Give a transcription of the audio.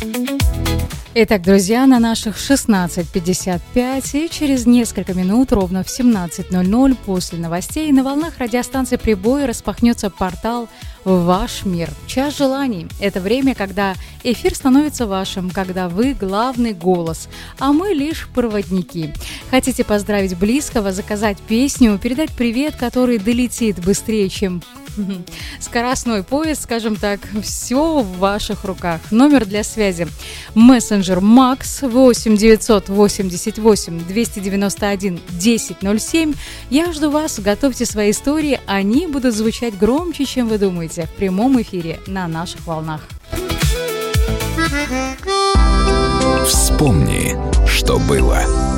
Итак, друзья, на наших 16:55 и через несколько минут, ровно в 17:00 после новостей, на волнах радиостанции «Прибой» распахнется портал в ваш мир. Час желаний – это время, когда эфир становится вашим, когда вы главный голос, а мы лишь проводники. Хотите поздравить близкого, заказать песню, передать привет, который долетит быстрее, чем скоростной поезд, скажем так, все в ваших руках. Номер для связи: мессенджер Макс 8 988 291 1007. Я жду вас, готовьте свои истории, они будут звучать громче, чем вы думаете, в прямом эфире на наших волнах. Вспомни, что было.